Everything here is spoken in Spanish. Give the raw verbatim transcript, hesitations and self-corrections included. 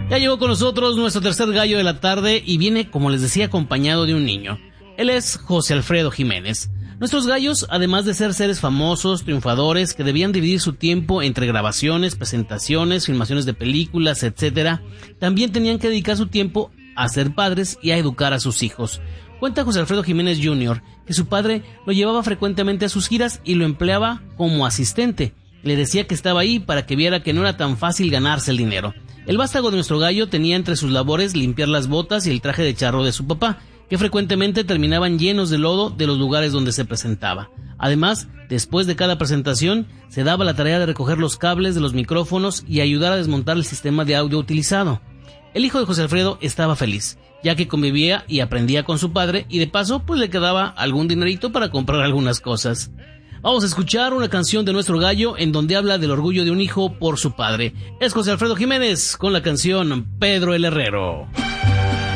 Ya llegó con nosotros nuestro tercer gallo de la tarde y viene, como les decía, acompañado de un niño. Él es José Alfredo Jiménez. Nuestros gallos, además de ser seres famosos, triunfadores, que debían dividir su tiempo entre grabaciones, presentaciones, filmaciones de películas, etcétera, también tenían que dedicar su tiempo a ser padres y a educar a sus hijos. Cuenta José Alfredo Jiménez junior que su padre lo llevaba frecuentemente a sus giras y lo empleaba como asistente. Le decía que estaba ahí para que viera que no era tan fácil ganarse el dinero. El vástago de nuestro gallo tenía entre sus labores limpiar las botas y el traje de charro de su papá, que frecuentemente terminaban llenos de lodo de los lugares donde se presentaba. Además, después de cada presentación, se daba la tarea de recoger los cables de los micrófonos y ayudar a desmontar el sistema de audio utilizado. El hijo de José Alfredo estaba feliz, ya que convivía y aprendía con su padre y de paso pues le quedaba algún dinerito para comprar algunas cosas. Vamos a escuchar una canción de nuestro gallo en donde habla del orgullo de un hijo por su padre. Es José Alfredo Jiménez con la canción Pedro el Herrero.